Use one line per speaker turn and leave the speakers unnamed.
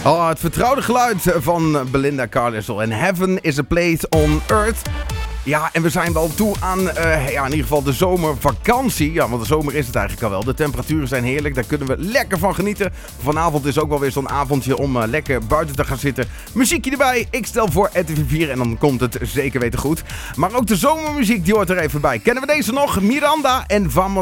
Oh, het vertrouwde geluid van Belinda Carlisle. En Heaven is a place on earth. Ja, en we zijn wel toe aan in ieder geval de zomervakantie. Ja, want de zomer is het eigenlijk al wel. De temperaturen zijn heerlijk, daar kunnen we lekker van genieten. Vanavond is ook wel weer zo'n avondje om lekker buiten te gaan zitten. Muziekje erbij, ik stel voor RTV4 en dan komt het zeker weten goed. Maar ook de zomermuziek, die hoort er even bij. Kennen we deze nog? Miranda en Vamos